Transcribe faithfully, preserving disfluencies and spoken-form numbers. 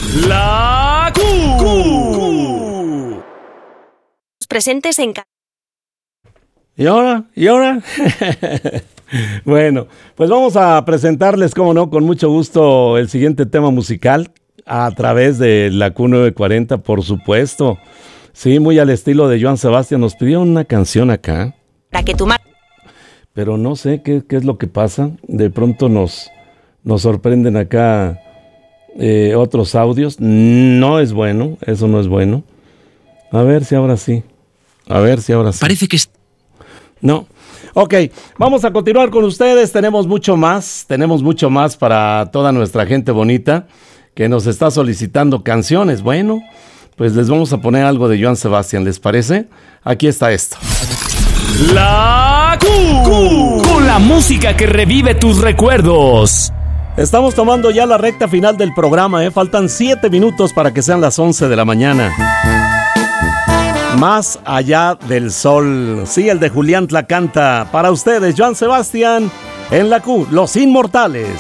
La Q. Q. Presentes en... ¿Y ahora? ¿Y ahora? Bueno, pues vamos a presentarles, como no, con mucho gusto el siguiente tema musical a través de la Q novecientos cuarenta, por supuesto. Sí, muy al estilo de Joan Sebastián. Nos pidió una canción acá. Para que tu mar... Pero no sé qué, qué es lo que pasa. De pronto nos, nos sorprenden acá eh, otros audios. No es bueno, eso no es bueno. A ver si ahora sí. A ver si ahora sí. Parece que... No. Ok, vamos a continuar con ustedes. Tenemos mucho más, tenemos mucho más para toda nuestra gente bonita que nos está solicitando canciones. Bueno, pues les vamos a poner algo de Joan Sebastián, ¿les parece? Aquí está esto. La Q. Q. Con la música que revive tus recuerdos. Estamos tomando ya la recta final del programa, ¿eh? Faltan siete minutos para que sean las once de la mañana. Más allá del sol. Sí, el de Julián Tla canta. Para ustedes, Joan Sebastián, en la Q, Los Inmortales.